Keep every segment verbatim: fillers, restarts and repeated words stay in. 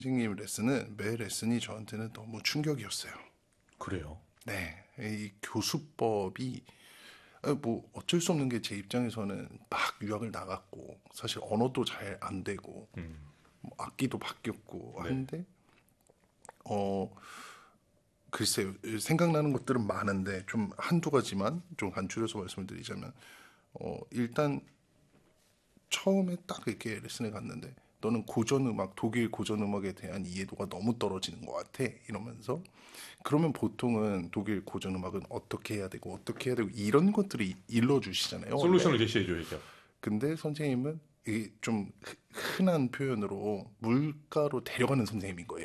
선생님 레슨은 매 레슨이 저한테는 너무 충격이었어요. 그래요? 네, 이 교수법이 아, 뭐 어쩔 수 없는 게 제 입장에서는 막 유학을 나갔고 사실 언어도 잘 안 되고 음, 뭐 악기도 바뀌었고 네. 한데 어 글쎄요 생각나는 것들은 많은데 좀 한두 가지만 좀 간추려서 말씀을 드리자면 어 일단 처음에 딱 이렇게 레슨을 갔는데 너는 고전 음악 독일 고전 음악에 대한 이해도가 너무 떨어지는 것 같아 이러면서 그러면 보통은 독일 고전 음악은 어떻게 해야 되고 어떻게 해야 되고 이런 것들이 일러주시잖아요 원래. 솔루션을 제시해줘야죠. 근데 선생님은 이게 좀 흔- 흔한 표현으로 물가로 데려가는 선생님인 거예요.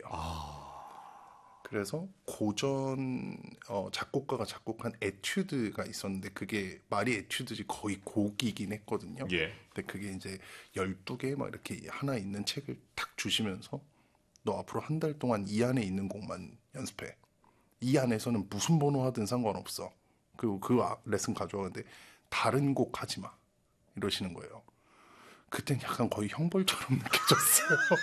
그래서 고전 어, 작곡가가 작곡한 에튜드가 있었는데 그게 말이 에튜드지 거의 곡이긴 했거든요. 예. 근데 그게 이제 열두 개 막 이렇게 하나 있는 책을 탁 주시면서 너 앞으로 한 달 동안 이 안에 있는 곡만 연습해. 이 안에서는 무슨 번호 하든 상관없어. 그리고 그 아- 레슨 가져가는데 다른 곡 하지 마. 이러시는 거예요. 그땐 약간 거의 형벌처럼 느껴졌어요.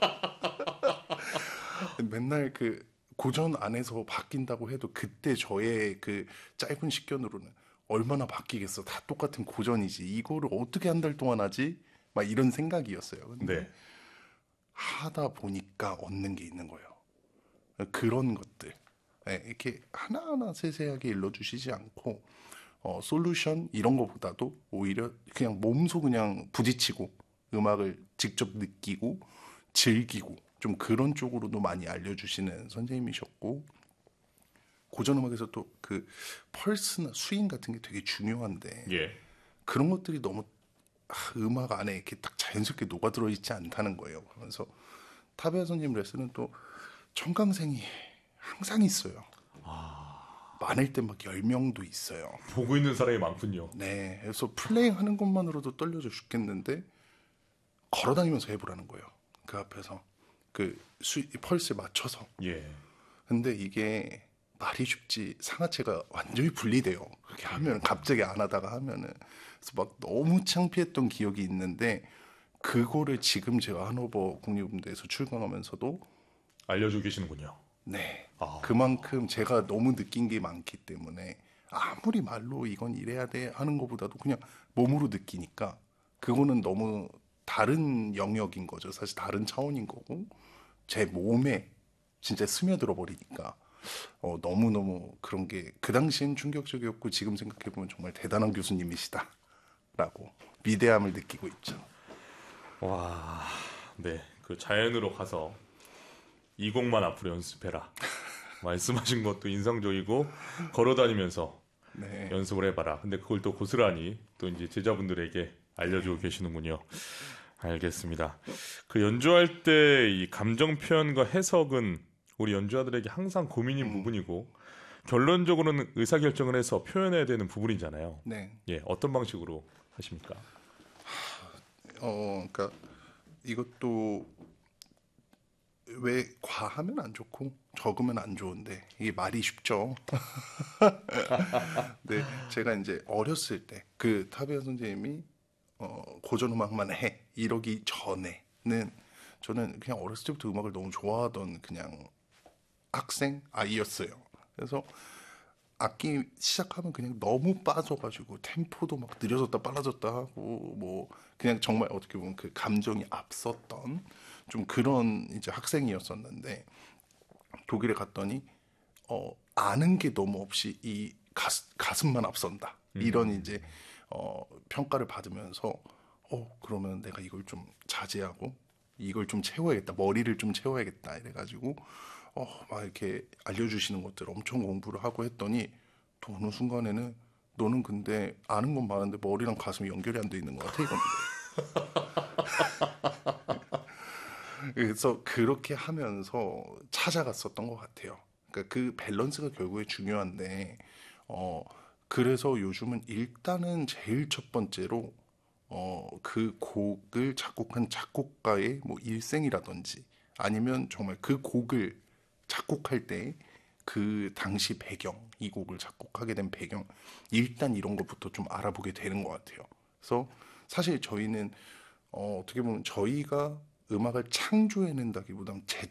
맨날 그 고전 안에서 바뀐다고 해도 그때 저의 그 짧은 식견으로는 얼마나 바뀌겠어. 다 똑같은 고전이지. 이거를 어떻게 한 달 동안 하지? 막 이런 생각이었어요. 근데 네. 하다 보니까 얻는 게 있는 거예요. 그런 것들. 네, 이렇게 하나하나 세세하게 일러주시지 않고 어, 솔루션 이런 거보다도 오히려 그냥 몸소 그냥 부딪히고 음악을 직접 느끼고 즐기고 좀 그런 쪽으로도 많이 알려주시는 선생님이셨고 고전 음악에서 또 그 펄스나 스윙 같은 게 되게 중요한데 예. 그런 것들이 너무 아, 음악 안에 이렇게 딱 자연스럽게 녹아들어 있지 않다는 거예요. 그러면서 타베아 선생님 레슨은 또 청강생이 항상 있어요. 많을 때 막 열 명도 있어요. 보고 있는 사람이 많군요. 네, 그래서 플레잉 하는 것만으로도 떨려져 죽겠는데 걸어다니면서 해보라는 거예요. 그 앞에서 그 수, 펄스에 맞춰서. 예. 근데 이게 말이 쉽지 상하체가 완전히 분리돼요. 그렇게 하면 갑자기 안 하다가 하면은 그래서 막 너무 창피했던 기억이 있는데 그거를 지금 제가 하노버 국립음대에서 출강하면서도 알려주고 계시는군요. 네. 아, 그만큼 제가 너무 느낀 게 많기 때문에 아무리 말로 이건 이래야 돼 하는 것보다도 그냥 몸으로 느끼니까 그거는 너무 다른 영역인 거죠. 사실 다른 차원인 거고 제 몸에 진짜 스며들어 버리니까 어, 너무너무 그런 게 그 당시엔 충격적이었고 지금 생각해보면 정말 대단한 교수님이시다라고 위대함을 느끼고 있죠. 와, 네. 그 자연으로 가서 이 곡만 앞으로 연습해라. 말씀하신 것도 인상적이고 걸어다니면서 네. 연습을 해봐라. 근데 그걸 또 고스란히 또 이제 제자분들에게 알려주고 네. 계시는군요. 알겠습니다. 그 연주할 때 이 감정 표현과 해석은 우리 연주자들에게 항상 고민인 음, 부분이고 결론적으로는 의사결정을 해서 표현해야 되는 부분이잖아요. 네. 예, 어떤 방식으로 하십니까? 어, 그러니까 이것도 왜 과하면 안 좋고 적으면 안 좋은데 이게 말이 쉽죠. 네, 제가 이제 어렸을 때 그 타베아 선생님이 어, 고전 음악만 해 이러기 전에는 저는 그냥 어렸을 때부터 음악을 너무 좋아하던 그냥 학생 아이였어요. 그래서 악기 시작하면 그냥 너무 빠져가지고 템포도 막 느려졌다 빨라졌다 하고 뭐 그냥 정말 어떻게 보면 그 감정이 앞섰던 좀 그런 이제 학생이었었는데 독일에 갔더니 어 아는 게 너무 없이 이 가스, 가슴만 앞선다 이런 이제 어 평가를 받으면서 어 그러면 내가 이걸 좀 자제하고 이걸 좀 채워야겠다 머리를 좀 채워야겠다 이래가지고 어 막 이렇게 알려주시는 것들 엄청 공부를 하고 했더니 또 어느 순간에는 너는 근데 아는 건 많은데 머리랑 가슴이 연결이 안 돼 있는 것 같아 이건. 그래서 그렇게 하면서 찾아갔었던 것 같아요. 그러니까 그 밸런스가 결국에 중요한데, 어, 그래서 요즘은 일단은 제일 첫 번째로, 어, 그 곡을 작곡한 작곡가의 뭐 일생이라든지 아니면 정말 그 곡을 작곡할 때 그 당시 배경, 이 곡을 작곡하게 된 배경, 일단 이런 것부터 좀 알아보게 되는 것 같아요. 그래서 사실 저희는 어, 어떻게 보면 저희가 음악을 창조해낸다기보다는